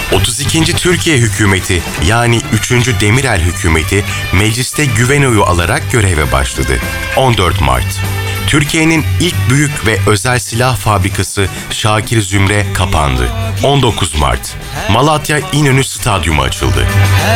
32. Türkiye Hükümeti yani 3. Demirel Hükümeti mecliste güven oyu alarak göreve başladı. 14 Mart. Türkiye'nin ilk büyük ve özel silah fabrikası Şakir Zümre kapandı. 19 Mart. Malatya İnönü Stadyumu açıldı.